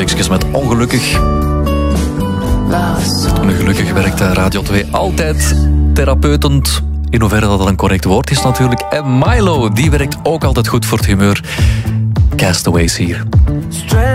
Sixjes met Ongelukkig. Nu gelukkig werkt Radio 2 altijd therapeutend. In hoeverre dat een correct woord is natuurlijk. En Milo, die werkt ook altijd goed voor het humeur. Castaways hier.